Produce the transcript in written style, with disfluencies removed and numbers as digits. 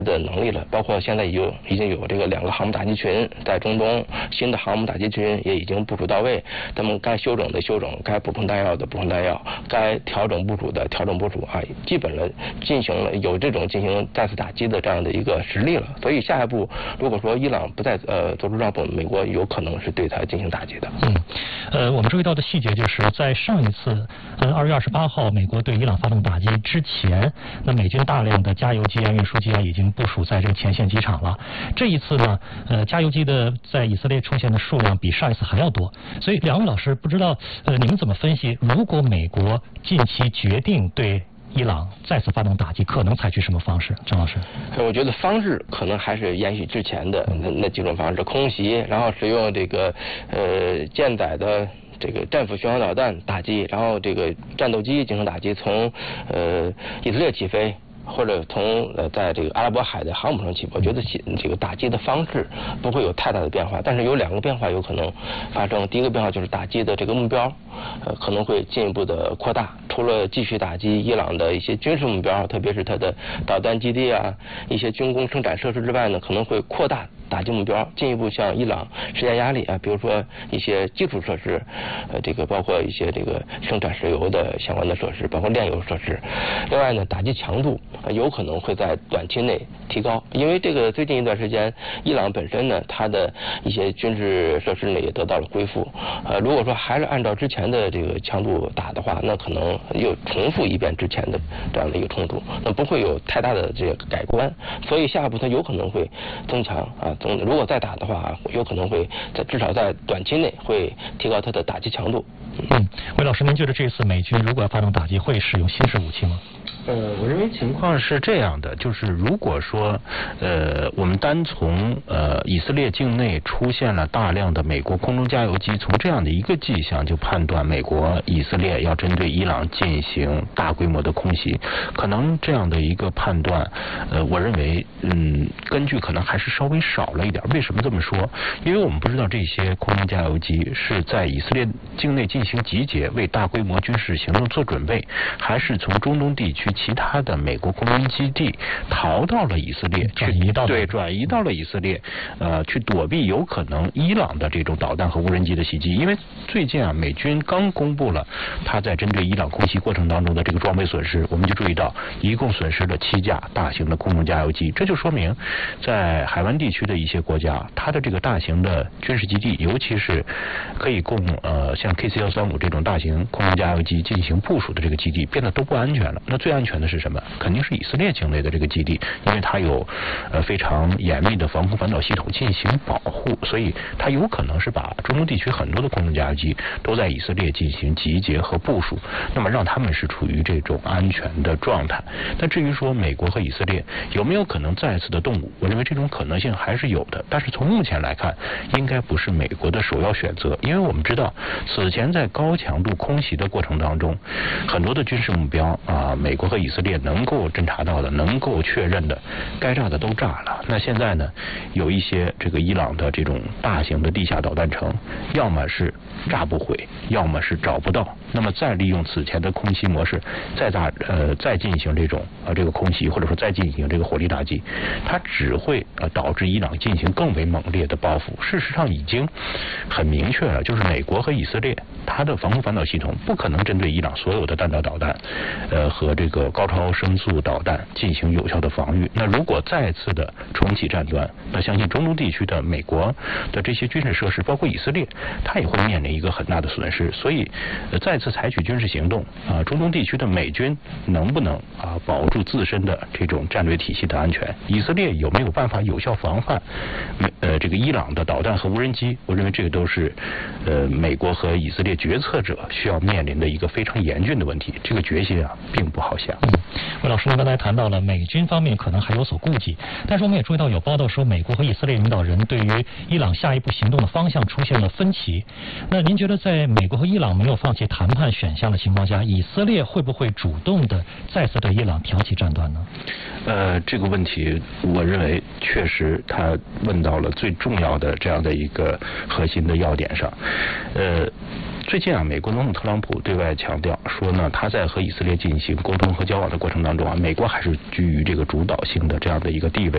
的能力了，包括现在已经有这个2个航母打击群在中东，新的航母打击群也已经部署到位，他们该休整的休整，该补充弹药的补充弹药，该调整部署的调整部署啊，基本了进行了有这种进行再次打击的这样的一个实力了。所以下一步如果说伊朗不再做出让步，美国有可能是对它进行打击的。 我们注意到的细节就是在上一次2月28号美国对伊朗发动打击之前，那美军大量的加油机啊、运输机啊已经部署在这个前线机场了。这一次呢，加油机的在以色列出现的数量比上一次还要多。所以两位老师不知道你们怎么分析，如果美国近期决定对伊朗再次发动打击，可能采取什么方式？张老师， 我觉得方式可能还是延续之前的那几种方式，空袭，然后使用这个舰载的这个战斧巡航导弹打击，然后这个战斗机进行打击，从以色列起飞，或者从在这个阿拉伯海的航母上起步。我觉得这个打击的方式不会有太大的变化，但是有2个变化有可能发生。第一个变化就是打击的这个目标可能会进一步的扩大，除了继续打击伊朗的一些军事目标，特别是它的导弹基地啊、一些军工生产设施之外呢，可能会扩大打击目标，进一步向伊朗施加压力啊，比如说一些基础设施，这个包括一些这个生产石油的相关的设施，包括炼油设施。另外呢，打击强度有可能会在短期内提高，因为这个最近一段时间，伊朗本身呢，它的一些军事设施呢也得到了恢复。如果说还是按照之前的这个强度打的话，那可能又重复一遍之前的这样的一个冲突，那不会有太大的这个改观。所以下一步它有可能会增强啊。如果再打的话，有可能会至少在短期内会提高它的打击强度。 魏老师，您觉得这次美军如果要发动打击，会使用新式武器吗？ 我认为情况是这样的，就是如果说我们单从以色列境内出现了大量的美国空中加油机，从这样的一个迹象就判断美国以色列要针对伊朗进行大规模的空袭，可能这样的一个判断我认为根据可能还是稍微少了一点。为什么这么说？因为我们不知道这些空中加油机是在以色列境内进行集结，为大规模军事行动做准备，还是从中东地区其他的美国空军基地逃到了以色列，转移到了以色列，去躲避有可能伊朗的这种导弹和无人机的袭击。因为最近啊，美军刚公布了他在针对伊朗空袭过程当中的这个装备损失，我们就注意到一共损失了7架大型的空中加油机，这就说明在海湾地区的一些国家，它的这个大型的军事基地，尤其是可以供像 KC-135这种大型空中加油机进行部署的这个基地，变得都不安全了。那最安全的是什么？肯定是以色列境内的这个基地，因为它有非常严密的防空反导系统进行保护，所以它有可能是把中东地区很多的空中加油机都在以色列进行集结和部署，那么让他们是处于这种安全的状态。但至于说美国和以色列有没有可能再次的动武，我认为这种可能性还是有的，但是从目前来看，应该不是美国的首要选择。因为我们知道此前在高强度空袭的过程当中，很多的军事目标美国和以色列能够侦察到的、能够确认的，该炸的都炸了。那现在呢，有一些这个伊朗的这种大型的地下导弹城，要么是炸不毁，要么是找不到。那么再利用此前的空袭模式，再进行这种这个空袭，或者说再进行这个火力打击，它只会导致伊朗进行更为猛烈的报复。事实上已经很明确了，就是美国和以色列它的防空反导系统不可能针对伊朗所有的弹道导弹和这个高超声速导弹进行有效的防御。那如果再次的重启战端，那相信中东地区的美国的这些军事设施，包括以色列，它也会面临一个很大的损失。所以再次采取军事行动中东地区的美军能不能保住自身的这种战略体系的安全？以色列有没有办法有效防范这个伊朗的导弹和无人机？我认为这个都是美国和以色列决策者需要面临的一个非常严峻的问题。这个决心并不好下。 魏老师，您刚才谈到了美军方面可能还有所顾忌，但是我们也注意到有报道说，美国和以色列领导人对于伊朗下一步行动的方向出现了分歧。那您觉得在美国和伊朗没有放弃谈判选项的情况下，以色列会不会主动的再次对伊朗挑起战端呢？ 这个问题我认为确实他问到了最重要的这样的一个核心的要点上。最近美国总统特朗普对外强调说呢，他在和以色列进行沟通和交往的过程当中美国还是居于这个主导性的这样的一个地位。